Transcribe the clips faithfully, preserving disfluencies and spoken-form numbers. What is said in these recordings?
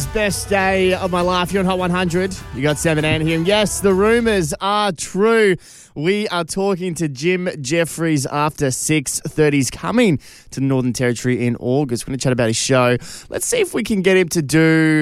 best day of my life. You're on Hot one hundred. You got Seven and here. Yes, the rumours are true. We are talking to Jim Jefferies after six thirty. He's coming to the Northern Territory in August. We're going to chat about his show. Let's see if we can get him to do...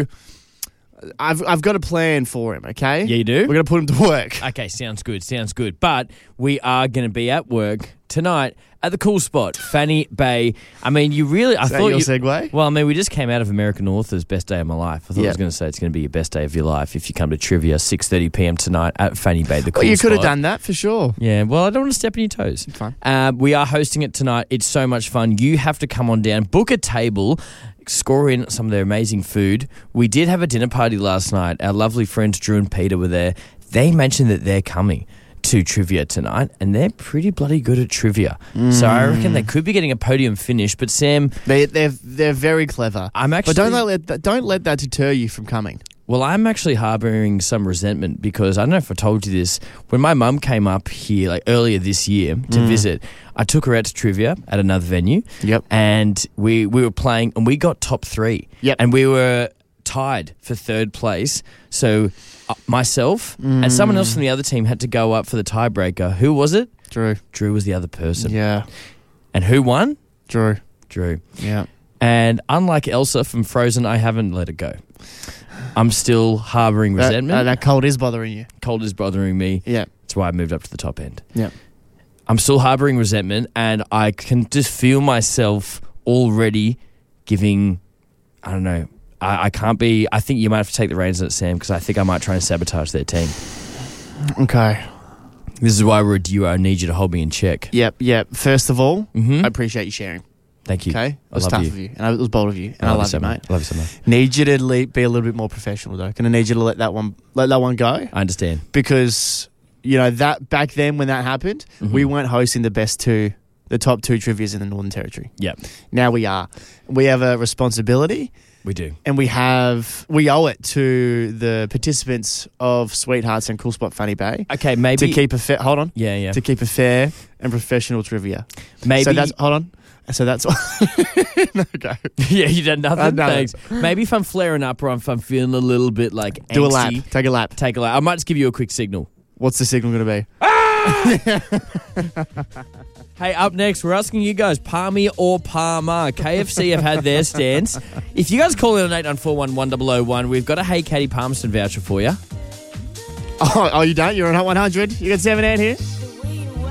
I've I've got a plan for him, okay? Yeah, you do? We're going to put him to work. Okay, sounds good, sounds good. But we are going to be at work tonight at the cool spot, Fanny Bay. I mean, you really... I Is that thought your you, segue? Well, I mean, we just came out of American Author's Best Day of My Life. I thought Yep. I was going to say it's going to be your best day of your life if you come to trivia, six thirty p.m. tonight at Fanny Bay, the cool Well, you spot. could have done that for sure. Yeah, well, I don't want to step on your toes. It's fine. Uh, we are hosting it tonight. It's so much fun. You have to come on down, book a table, score in some of their amazing food. We did have a dinner party last night. Our lovely friends Drew and Peter were there. They mentioned that they're coming to trivia tonight, and they're pretty bloody good at trivia. Mm. So I reckon they could be getting a podium finish. But Sam, They they're they're very clever. I'm actually But don't let that, don't let that deter you from coming. Well, I'm actually harbouring some resentment because I don't know if I told you this. When my mum came up here like earlier this year to Mm. visit, I took her out to trivia at another venue. Yep. And we, we were playing and we got top three. Yep. And we were tied for third place. So uh, myself Mm. and someone else from the other team had to go up for the tiebreaker. Who was it? Drew. Drew was the other person. Yeah. And who won? Drew. Drew. Yeah. And unlike Elsa from Frozen, I haven't let it go. I'm still harbouring That, resentment. uh, that cold is bothering you. Cold is bothering me. Yeah. That's why I moved up to the top end. Yeah. I'm still harbouring resentment, and I can just feel myself already giving, I don't know, I, I can't be, I think you might have to take the reins on it, Sam, because I think I might try and sabotage their team. Okay. This is why we're a duo. I need you to hold me in check. Yep. Yep. First of all, Mhm. I appreciate you sharing. Thank you. Okay. It I was love tough you. of you, and I- it was bold of you, and I, I love you, so mate. much. Love you so much. Need you to le- be a little bit more professional, though. Gonna need you to let that one let that one go, I understand. because you know that back then when that happened, Mhm. we weren't hosting the best two, the top two trivias in the Northern Territory. Yep, Now we are. We have a responsibility. we do. And we have, we owe it to the participants of Sweethearts and Cool Spot Fanny Bay Okay, maybe. to keep a fair, hold on, yeah, yeah. to keep a fair and professional trivia. maybe. So that's, hold on. So that's, no, go. yeah, you done nothing? I've done Thanks. Maybe if I'm flaring up or if I'm feeling a little bit like Do a angsty, lap. Take a lap. Take a lap. I might just give you a quick signal. What's the signal going to be? Hey, up next, we're asking you guys, Palmy or Palmer? K F C have had their stance. If you guys call in on eight nine four one, one zero zero one, we've got a Hey Katie Palmerston voucher for you. Oh, oh, you don't? You're on Hot one hundred? You got seven and here?